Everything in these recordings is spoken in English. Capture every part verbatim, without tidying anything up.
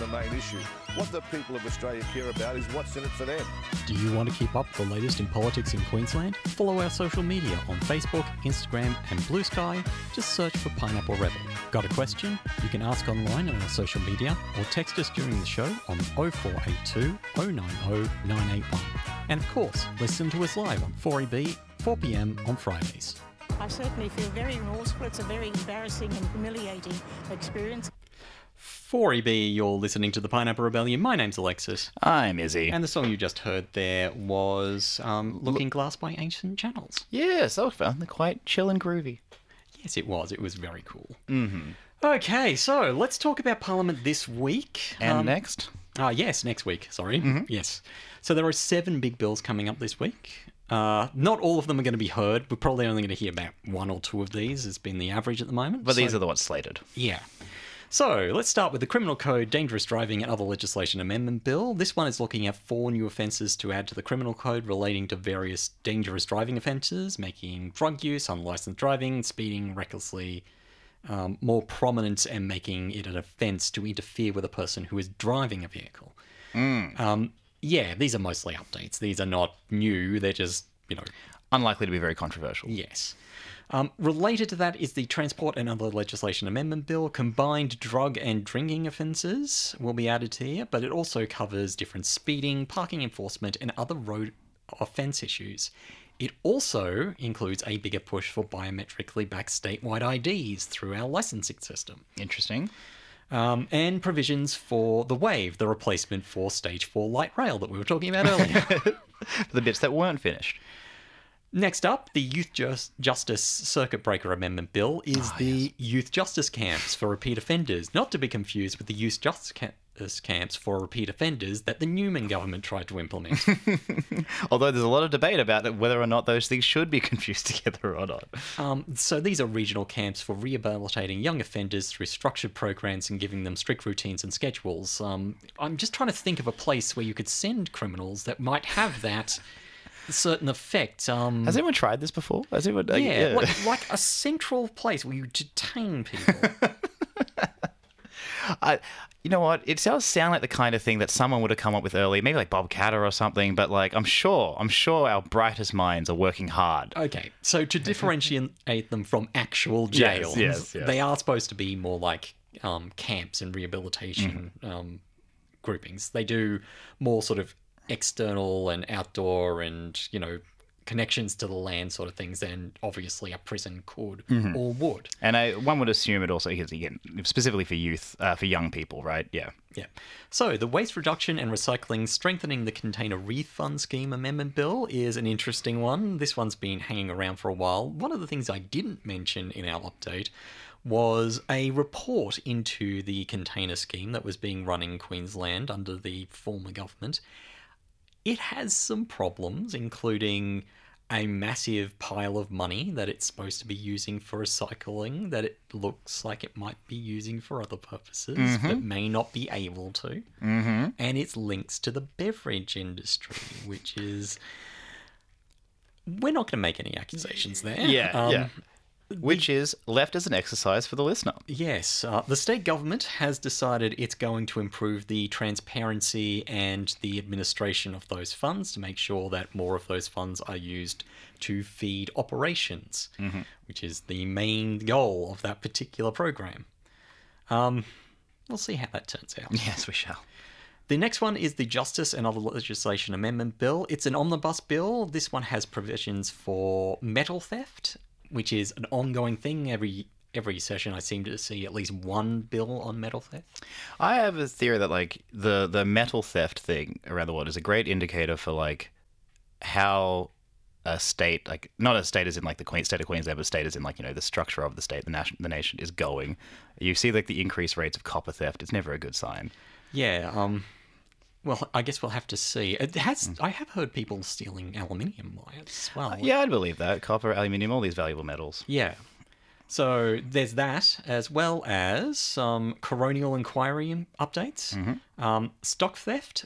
the main issue. What the people of Australia care about is what's in it for them. Do you want to keep up the latest in politics in Queensland? Follow our social media on Facebook, Instagram and Blue Sky. Just search for Pineapple Rebel. Got a question? You can ask online on our social media or text us during the show on oh four eight two, oh nine oh, nine eight one. And of course, listen to us live on four E B, four p m on Fridays. I certainly feel very remorseful. It's a very embarrassing and humiliating experience. four E B, you're listening to the Pineapple Rebellion. My name's Alexis. I'm Izzy. And the song you just heard there was um, Looking Glass by Ancient Channels. Yes, I found it quite chill and groovy. Yes, it was. It was very cool. Mm-hmm. Okay, so let's talk about Parliament this week. And um, next? Ah, yes, next week, sorry. Mm-hmm. Yes. So there are seven big bills coming up this week. Uh, not all of them are going to be heard. We're probably only going to hear about one or two of these. It's been the average at the moment. But so, these are the ones slated. Yeah. So let's start with the Criminal Code Dangerous Driving and Other Legislation Amendment Bill. This one is looking at four new offences to add to the Criminal Code relating to various dangerous driving offences, making drug use, unlicensed driving, speeding recklessly um, more prominent and making it an offence to interfere with a person who is driving a vehicle. Mm. Um, yeah, these are mostly updates. These are not new. They're just, you know... Unlikely to be very controversial. Yes. Um, related to that is the Transport and Other Legislation Amendment Bill. Combined drug and drinking offences will be added here, but it also covers different speeding, parking enforcement, and other road offence issues. It also includes a bigger push for biometrically backed statewide I Ds through our licensing system. Interesting. Um, and provisions for the WAVE, the replacement for Stage four light rail that we were talking about earlier. The bits that weren't finished. Next up, the Youth Just- Justice Circuit Breaker Amendment Bill is oh, the yes. Youth Justice Camps for repeat offenders, not to be confused with the Youth Justice Camps camps for repeat offenders that the Newman government tried to implement. Although there's a lot of debate about whether or not those things should be confused together or not. Um, so these are regional camps for rehabilitating young offenders through structured programs and giving them strict routines and schedules. Um, I'm just trying to think of a place where you could send criminals that might have that certain effect. Um, Has anyone tried this before? Has anyone? Uh, yeah, yeah. Like, like a central place where you detain people. I, you know what? It does sound like the kind of thing that someone would have come up with early, maybe like Bob Catter or something. But like, I'm sure, I'm sure our brightest minds are working hard. Okay, so to differentiate them from actual jails, Yes, yes, yes. they are supposed to be more like um, camps and rehabilitation Mm-hmm. um, groupings. They do more sort of external and outdoor and, you know, connections to the land sort of things than obviously a prison could Mm-hmm. or would. And I, one would assume it also is, again, specifically for youth, uh, for young people, right? Yeah. Yeah. So the Waste Reduction and Recycling Strengthening the Container Refund Scheme Amendment Bill is an interesting one. This one's been hanging around for a while. One of the things I didn't mention in our update was a report into the container scheme that was being run in Queensland under the former government. It has some problems, including a massive pile of money that it's supposed to be using for recycling that it looks like it might be using for other purposes, Mm-hmm. but may not be able to. Mm-hmm. And its links to the beverage industry, which is... We're not going to make any accusations there. Yeah, Um, yeah. Which is left as an exercise for the listener. Yes, uh, the state government has decided it's going to improve the transparency and the administration of those funds to make sure that more of those funds are used to feed operations, Mm-hmm. which is the main goal of that particular program. Um, we'll see how that turns out. Yes, we shall. The next one is the Justice and Other Legislation Amendment Bill. It's an omnibus bill. This one has provisions for metal theft, which is an ongoing thing. Every every session I seem to see at least one bill on metal theft. I have a theory that like the the metal theft thing around the world is a great indicator for like how a state, like not a state as in like the Queen, state of Queensland, but a state as in like, you know, the structure of the state, the nation, the nation is going. You see like the increased rates of copper theft. It's never a good sign. Yeah, um, well, I guess we'll have to see. It has. I have heard people stealing aluminium wires as well. Uh, yeah, I'd believe that. Copper, aluminium, all these valuable metals. Yeah. So there's that, as well as some coronial inquiry updates. Mm-hmm. Um, stock theft.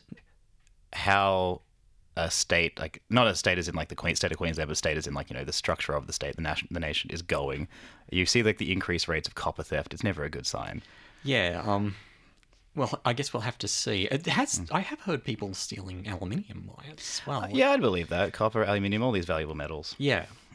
How a state, like not a state as in like the Queen, state of Queensland, but a state as in like, you know, the structure of the state, the nation, the nation is going. You see like the increased rates of copper theft. It's never a good sign. Yeah. Um, Well, I guess we'll have to see. It has. I have heard people stealing aluminium wire as well. Yeah, I'd believe that. Copper, aluminium, all these valuable metals. Yeah.